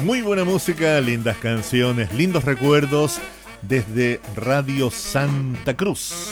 Muy buena música, lindas canciones, lindos recuerdos desde Radio Santa Cruz.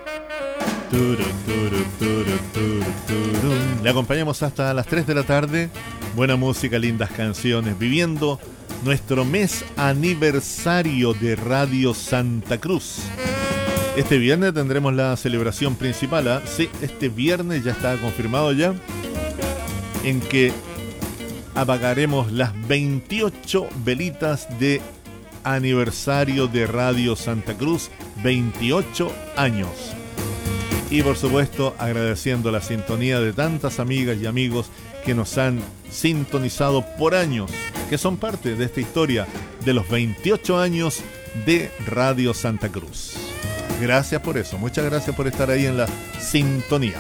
Le acompañamos hasta las 3 de la tarde. Buena música, lindas canciones, viviendo nuestro mes aniversario de Radio Santa Cruz. Este viernes tendremos la celebración principal, ¿eh? Sí, este viernes ya está confirmado ya, en que apagaremos las 28 velitas de aniversario de Radio Santa Cruz, 28 años. Y por supuesto agradeciendo la sintonía de tantas amigas y amigos que nos han sintonizado por años, que son parte de esta historia de los 28 años de Radio Santa Cruz. Gracias por eso, muchas gracias por estar ahí en la sintonía.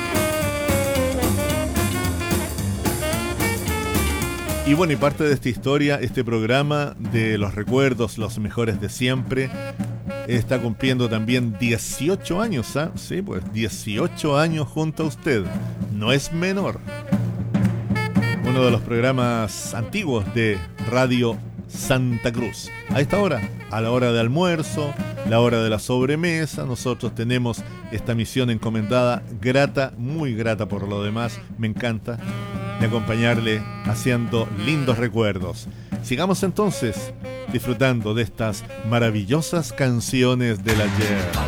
Y bueno, y parte de esta historia, este programa de los recuerdos, los mejores de siempre, está cumpliendo también 18 años, ¿ah? Sí, pues 18 años junto a usted. No es menor. Uno de los programas antiguos de Radio Santa Cruz. A esta hora, a la hora de almuerzo, la hora de la sobremesa, nosotros tenemos esta misión encomendada, grata, muy grata por lo demás, me encanta, de acompañarle haciendo lindos recuerdos. Sigamos entonces disfrutando de estas maravillosas canciones del ayer.